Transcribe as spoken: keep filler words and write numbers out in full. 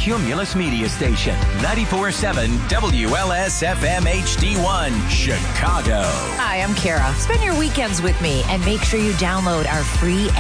Cumulus Media Station, ninety-four point seven W L S F M H D one, Chicago. Hi, I'm Kara. Spend your weekends with me and make sure you download our free